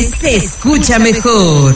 Se escucha mejor.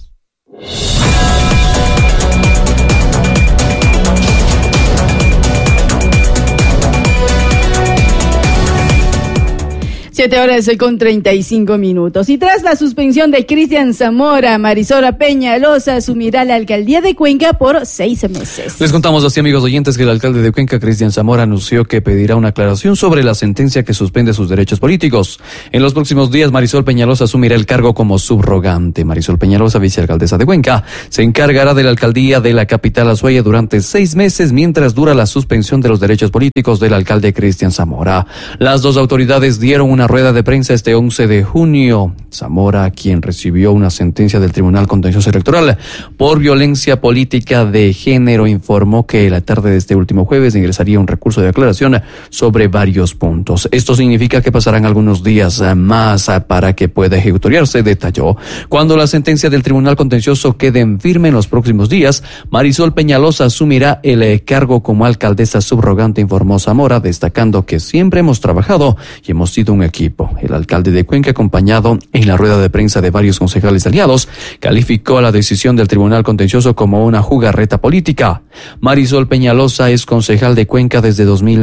Siete horas con 35 minutos. Y tras la suspensión de Cristian Zamora, Marisol Peñalosa asumirá la alcaldía de Cuenca por 6 meses. Les contamos así, amigos oyentes, que el alcalde de Cuenca, Cristian Zamora, anunció que pedirá una aclaración sobre la sentencia que suspende sus derechos políticos. En los próximos días, Marisol Peñalosa asumirá el cargo como subrogante. Marisol Peñalosa, vicealcaldesa de Cuenca, se encargará de la alcaldía de la capital azuaya durante 6 meses mientras dura la suspensión de los derechos políticos del alcalde Cristian Zamora. Las dos autoridades dieron una rueda de prensa este 11 de junio. Zamora, quien recibió una sentencia del Tribunal Contencioso Electoral por violencia política de género, informó que la tarde de este último jueves ingresaría un recurso de aclaración sobre varios puntos. Esto significa que pasarán algunos días más para que pueda ejecutoriarse, detalló. Cuando la sentencia del Tribunal Contencioso quede en firme en los próximos días, Marisol Peñalosa asumirá el cargo como alcaldesa subrogante, informó Zamora, destacando que siempre hemos trabajado y hemos sido un equipo. El alcalde de Cuenca, acompañado en la rueda de prensa de varios concejales aliados, calificó la decisión del Tribunal Contencioso como una jugarreta política. Marisol Peñalosa es concejal de Cuenca desde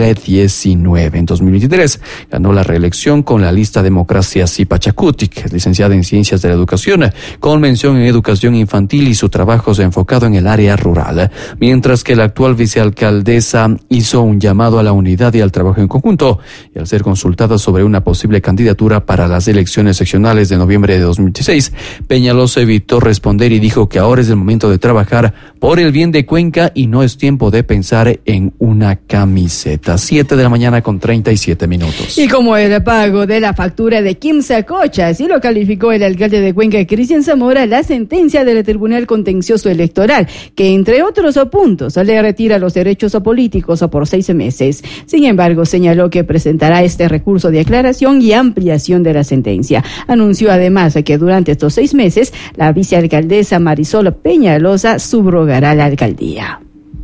2019. En 2023 ganó la reelección con la lista Democracia Zipachacutic. Es licenciada en Ciencias de la Educación, con mención en Educación Infantil, y su trabajo se ha enfocado en el área rural. Mientras que la actual vicealcaldesa hizo un llamado a la unidad y al trabajo en conjunto, y al ser consultada sobre una posible candidatura para las elecciones seccionales de noviembre de 2016, Peñalosa evitó responder y dijo que ahora es el momento de trabajar por el bien de Cuenca y no es tiempo de pensar en una camiseta. 7 de la mañana con 37 minutos. Y como el pago de la factura de Quimsa Cocha, así lo calificó el alcalde de Cuenca, Cristian Zamora, la sentencia del Tribunal Contencioso Electoral, que entre otros puntos le retira los derechos políticos por 6 meses. Sin embargo, señaló que presentará este recurso de aclaración y ampliación de la sentencia. Anunció además que durante estos 6 meses la vicealcaldesa Marisol Peñalosa subrogará la alcaldía.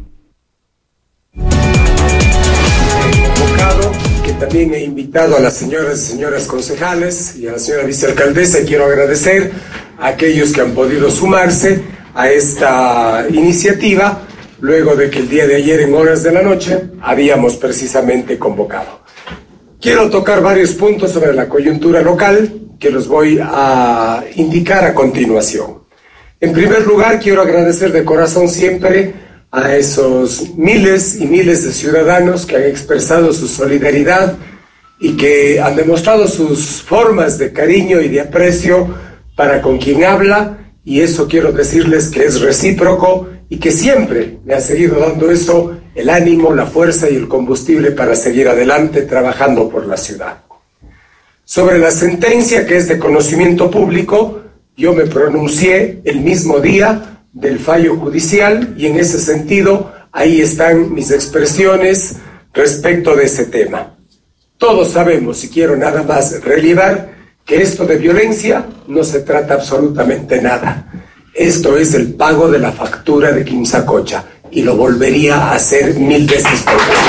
Que también he invitado a las señoras y señoras concejales y a la señora vicealcaldesa, y quiero agradecer a aquellos que han podido sumarse a esta iniciativa luego de que el día de ayer en horas de la noche habíamos precisamente convocado. Quiero tocar varios puntos sobre la coyuntura local que los voy a indicar a continuación. En primer lugar, quiero agradecer de corazón siempre a esos miles y miles de ciudadanos que han expresado su solidaridad y que han demostrado sus formas de cariño y de aprecio para con quien habla, y eso quiero decirles que es recíproco y que siempre me ha seguido dando eso, el ánimo, la fuerza y el combustible para seguir adelante trabajando por la ciudad. Sobre la sentencia, que es de conocimiento público, yo me pronuncié el mismo día del fallo judicial y en ese sentido ahí están mis expresiones respecto de ese tema. Todos sabemos, y quiero nada más relevar, que esto de violencia no se trata absolutamente nada. Esto es el pago de la factura de Quimsa Cocha y lo volvería a hacer 1000 veces por día.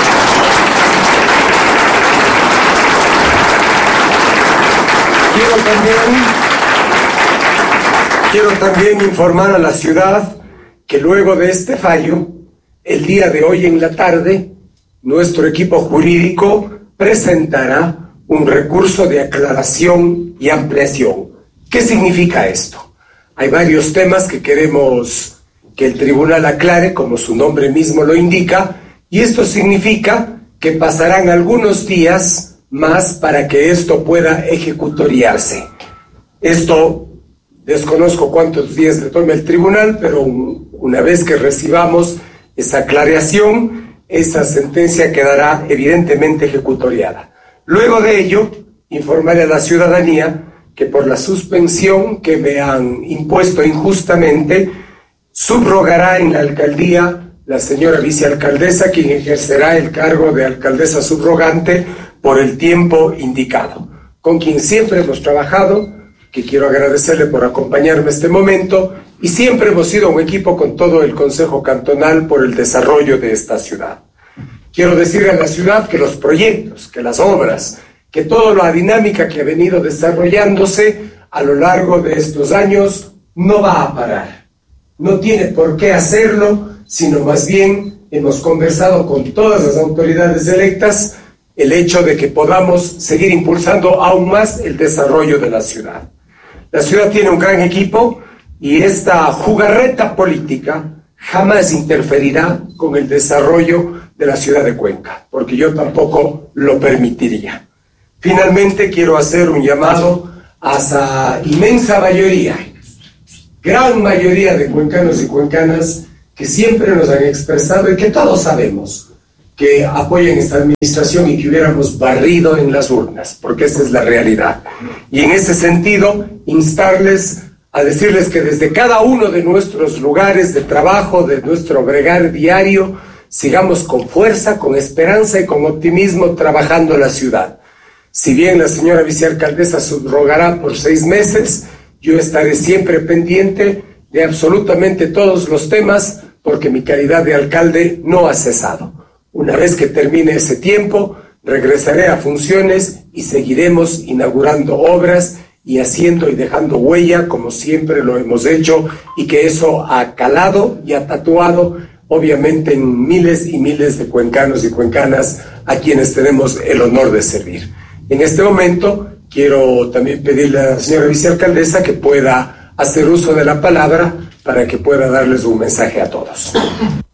Quiero también informar a la ciudad que luego de este fallo, el día de hoy en la tarde, nuestro equipo jurídico presentará un recurso de aclaración y ampliación. ¿Qué significa esto? Hay varios temas que queremos que el tribunal aclare, como su nombre mismo lo indica, y esto significa que pasarán algunos días más para que esto pueda ejecutoriarse. Esto desconozco cuántos días le tome el tribunal, pero una vez que recibamos esa aclaración, esa sentencia quedará evidentemente ejecutoriada. Luego de ello, informaré a la ciudadanía que por la suspensión que me han impuesto injustamente, subrogará en la alcaldía la señora vicealcaldesa, quien ejercerá el cargo de alcaldesa subrogante por el tiempo indicado, con quien siempre hemos trabajado, que quiero agradecerle por acompañarme este momento, y siempre hemos sido un equipo con todo el Consejo Cantonal por el desarrollo de esta ciudad. Quiero decirle a la ciudad que los proyectos, que las obras, que toda la dinámica que ha venido desarrollándose a lo largo de estos años no va a parar. No tiene por qué hacerlo, sino más bien hemos conversado con todas las autoridades electas el hecho de que podamos seguir impulsando aún más el desarrollo de la ciudad. La ciudad tiene un gran equipo y esta jugarreta política jamás interferirá con el desarrollo de la ciudad de Cuenca, porque yo tampoco lo permitiría. Finalmente quiero hacer un llamado a esa inmensa mayoría, gran mayoría de cuencanos y cuencanas que siempre nos han expresado y que todos sabemos que apoyan esta administración y que hubiéramos barrido en las urnas, porque esa es la realidad. Y en ese sentido, instarles a decirles que desde cada uno de nuestros lugares de trabajo, de nuestro bregar diario, sigamos con fuerza, con esperanza y con optimismo trabajando la ciudad. Si bien la señora vicealcaldesa subrogará por 6 meses, yo estaré siempre pendiente de absolutamente todos los temas, porque mi calidad de alcalde no ha cesado. Una vez que termine ese tiempo, regresaré a funciones y seguiremos inaugurando obras y haciendo y dejando huella como siempre lo hemos hecho, y que eso ha calado y ha tatuado obviamente en miles y miles de cuencanos y cuencanas a quienes tenemos el honor de servir. En este momento quiero también pedirle a la señora vicealcaldesa que pueda hacer uso de la palabra para que pueda darles un mensaje a todos.